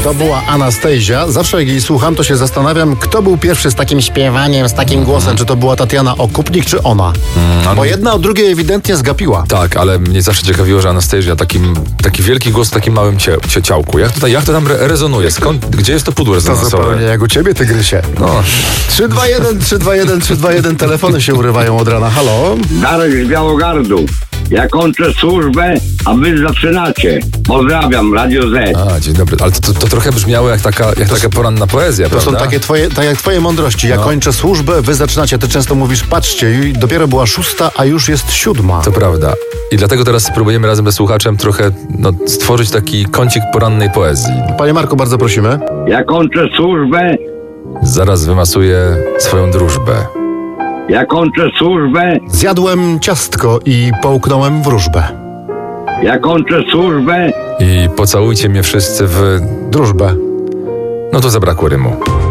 To była Anastazja. Zawsze jak jej słucham, to się zastanawiam, kto był pierwszy z takim śpiewaniem, z takim głosem. Czy to była Tatiana Okupnik, czy ona? Bo jedna od drugiej ewidentnie zgapiła. Tak, ale mnie zawsze ciekawiło, że Anastazja taki wielki głos w takim małym ciałku. Jak to tam rezonuje? Gdzie jest to pudło To rezonansowe? zupełnie jak u ciebie, tygrysie. No. 321, 321, 321. Telefony się urywają od rana. Halo? Darek z Białogardu. Ja kończę służbę, a wy zaczynacie. Pozdrawiam, Radio Z. A, dzień dobry. Ale to trochę brzmiało jak taka poranna poezja, To są prawda? takie twoje, tak jak twoje mądrości. Ja kończę służbę, wy zaczynacie. Ty często mówisz, patrzcie, dopiero była 6, a już jest 7. To prawda. I dlatego teraz spróbujemy razem ze słuchaczem trochę stworzyć taki kącik porannej poezji. Panie Marku, bardzo prosimy. Ja kończę służbę, Zaraz wymasuję swoją drużbę. ja kończę służbę, Zjadłem ciastko i połknąłem wróżbę. ja kończę służbę. I pocałujcie mnie wszyscy w... Drużbę. No to zabrakło rymu.